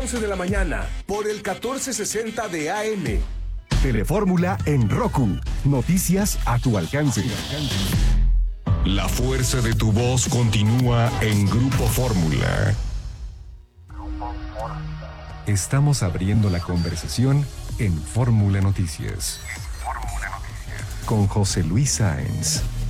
11 de la mañana por el 1460 de AM. Telefórmula en Roku. Noticias a tu alcance. La fuerza de tu voz continúa en Grupo Fórmula. Estamos abriendo la conversación en Fórmula Noticias. Con José Luis Sáenz.